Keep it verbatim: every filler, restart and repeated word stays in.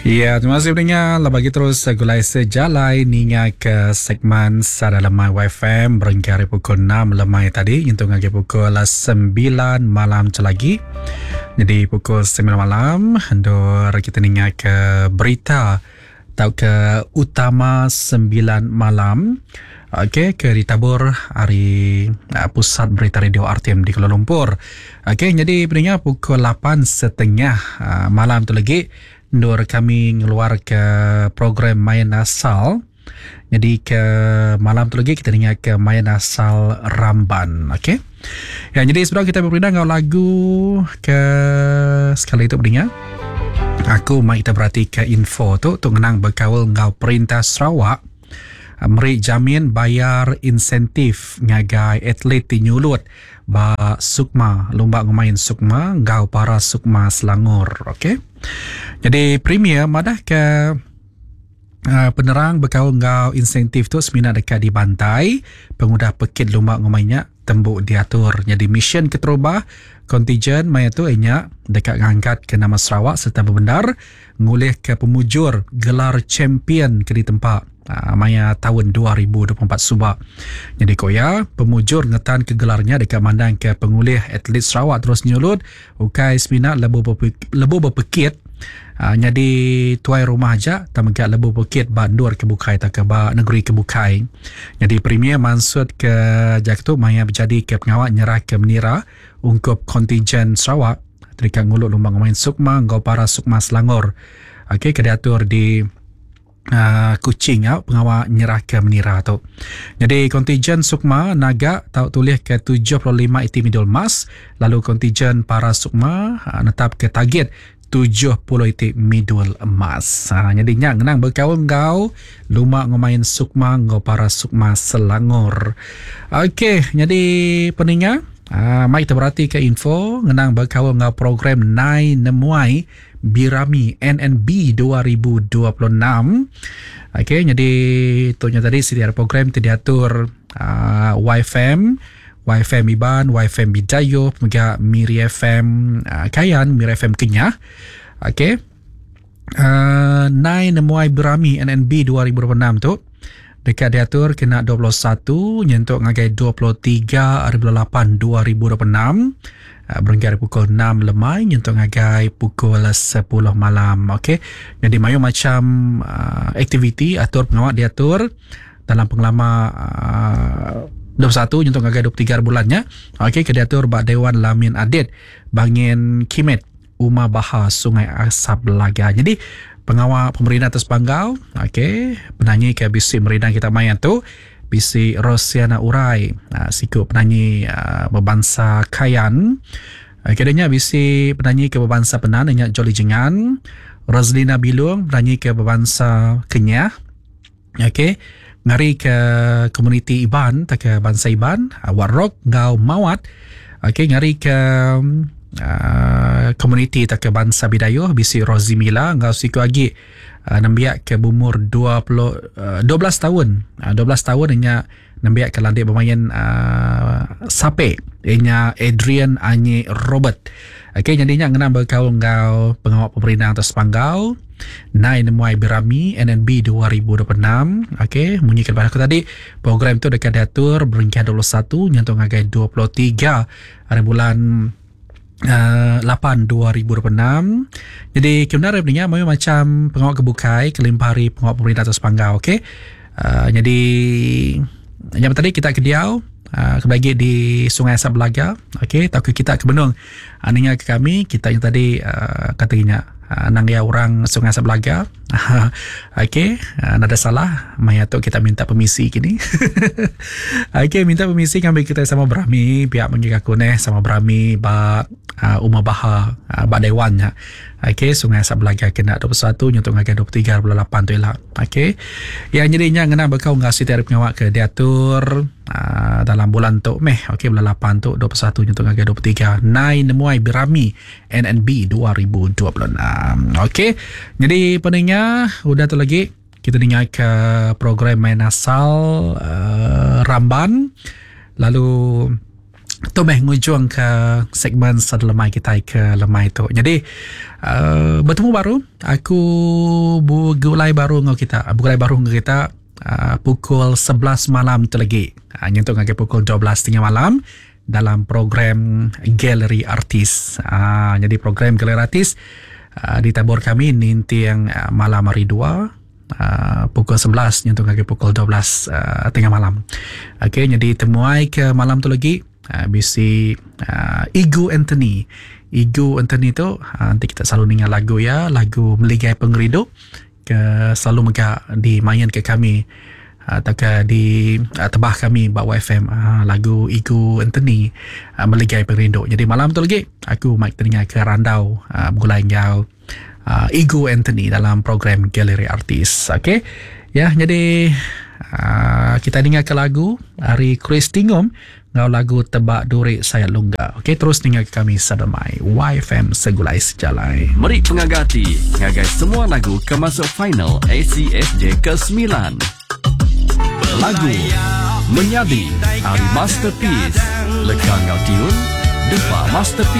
Ya, terima kasih pendengar. Bagi terus gulai sejalai ninga ke segmen Sada Lemai Y F M berengkari pukul enam lemai tadi untuk ngagi pukul sembilan malam celagi. Jadi pukul sembilan malam hendur kita ninga ke berita atau ke utama sembilan malam. Okey, ke ditabur hari uh, pusat berita radio R T M di Kuala Lumpur. Okey, jadi pendengar pukul lapan setengah uh, malam tu lagi Nur kami ngeluar ke program Main Asal. Jadi ke malam tu lagi kita dengar ke Main Asal Ramban. Okey. Ya, jadi sebelum kita berpindah ngau lagu ke sekali itu berdengar. Aku mai kita berhati ke info tu tu ngenang berkawal ngau Perintah Sarawak meri jamin bayar insentif ngagai atlet tinyulut ba Sukma lomba ngemain Sukma ngau para Sukma Selangor. Okey. Jadi premier madah ke uh, penerang berkau ngau insentif tu semina dekat di bantai pengudah pekit lomba ngemainnya tembuk diatur. Jadi mission keterubah kontijen maya tu enya dekat ngangkat ke nama Sarawak serta berbendar ngulih ke pemujur gelar champion ke di tempat uh, maya tahun dua ribu dua puluh empat subak. Jadi koya pemujur ngetan ke gelarnya dekat mandang ke pengulih atlet Sarawak terus nyulut ukai semina lebu lebu berpekit. Uh, jadi tuai rumah aja tamagak lebu bukit bandur ke bukai tak ke ba negeri ke bukai. Jadi premier maksud ke jak tu maya berjadi ke pengawal nyerah ke menira ungkup kontijen Sarawak terikat ngulut lomba main Sukma ngau para Sukma Selangor. Okey, kedatur di Uh, Kuching ya, pengawal nyerah ke menira tu. Jadi kontijen Sukma Naga tahu tulis ke tujuh puluh lima iti medal emas, lalu kontijen para Sukma uh, netap ke target tujuh puluh iti medal emas. Ha, jadi nyak ngenang berkawan ngau luma ngemain Sukma ngau para Sukma Selangor. Okey, jadi pendengar, uh, mai kita berhati ke info ngenang berkawan ngau program Nai Nemuai Birami N N B dua ribu dua puluh enam. Okey, jadi tuhnya tadi sedia program diatur uh, Y F M, Y F M Iban, Y F M Bidayo, juga Miri F M uh, Kayan, Miri F M Kenyah. Okey. Uh, Nai Nemuai Birami N N B dua ribu dua puluh enam tu dekat diatur kena dua puluh satu nyentuk ngagai dua puluh tiga hari bulan lapan dua ribu dua puluh enam. Berenggar pukul enam lemai nyentuk ngagai pukul sepuluh malam. Okey. Jadi mayu macam uh, aktiviti atur pengawal diatur dalam penglama uh, dua puluh satu nyentuk ngagai dua puluh tiga bulannya. Okey, ke diatur bak Dewan Lamin Adit Bangin Kimet Uma Baha Sungai Asap Laga. Jadi pengawal pemerintah atas Banggau, okey, penyanyi ke bisi merindang kita main tu bisi Rosiana Urai, uh, siku penyanyi uh, berbangsa Kayan. Uh, kedanya bisi penyanyi ke berbangsa Penan, ianya Jolly Jengan. Roslina Bilung, penyanyi ke berbangsa Kenyah. Okey, ngari ke komuniti Iban, tak ke bangsa Iban, uh, Warok, Ngau Mawat. Okey, ngari ke uh, komuniti tak ke bangsa Bidayo, bisi Rozi Mila, ngau siku lagi Uh, nambiak ke umur dua puluh, uh, dua belas tahun. Uh, dua belas tahun ianya nambiak ke landik bermain uh, sape. Ianya Adrian Anye Robert. Okey, jadi ianya ngenang berkaul ngau pengawal pemerintah atas Panggau. Nai Nemuai Birami N N B dua ribu dua puluh enam. Okey, munyikan pada aku tadi program tu dekat diatur berengkah dua puluh satu nyentuh ngagai dua puluh tiga hari bulan Uh, lapan dua ribu dua puluh enam. Jadi kebenaran pendengar mahu macam pengawal kebukai kelimpari pengawal pemerintah atas Panggau. Okey. Uh, jadi yang tadi kita ke Diau, uh, kebagi di Sungai Asap Belaga. Okey, tahu ke kita ke Benung. Aningnya ke kami, kita yang tadi uh, katanya uh, nang dia orang Sungai Asap Belaga. Okey, uh, nada salah. Maya tu kita minta permisi kini. Okey, minta permisi kami kita sama Brahmi, pihak menjaga kuneh sama Brahmi ba uh, Uma Baha uh, ba Dewannya. Okey, Sungai Asap Belaga kena dua puluh satu nyentuh ngagai dua puluh tiga bulan lapan tu lah. Okey. Yang jadinya ngena berkau ngasih tarif pengawal ke diatur uh, dalam bulan tu Meh. Okey, bulan lapan tu dua puluh satu nyentuh ngagai dua puluh tiga. Nai Nemuai Birami N N B dua ribu dua puluh enam. Okey. Jadi pendengar, udah tu lagi kita dengar ke program Main Asal uh, Ramban. Lalu tu meh ngujung ke segmen sedelemai kita ke lemai tu. Jadi uh, bertemu baru aku gulai baru ngau kita. Gulai baru ngau kita uh, pukul sebelas malam tu lagi. Uh, nyentuh ngau pukul dua belas tiga malam dalam program Galeri Artis. Uh, jadi program Galeri Artis uh, ditabur kami nanti yang uh, malam hari dua uh, pukul sebelas nyentuh ngau pukul dua belas uh, tengah malam. Okey, jadi temuai ke malam tu lagi. Uh, bisi uh, Ego Anthony Ego Anthony tu uh, nanti kita selalu dengar lagu ya, lagu Meligai Pengerido ke selalu megak dimain ke kami uh, atau ke di uh, tebah kami Bak Y F M uh, lagu Ego Anthony uh, Meligai Pengerido. Jadi malam tu lagi aku mic telinga ke randau uh, bergulai ngau uh, Ego Anthony dalam program Galeri Artis. Okey ya, jadi uh, kita dengar ke lagu hari Chris Tingum ngau lagu Tebak Duri Saya Lungga. Okey, terus dengar kami Sadamai Y F M Segulai Sejalai. Mari pengagati ngagai semua lagu ke masuk final A C F J ke sembilan. Lagu Menyadi Hari Masterpiece Lekang ngau tiun Depa Masterpiece.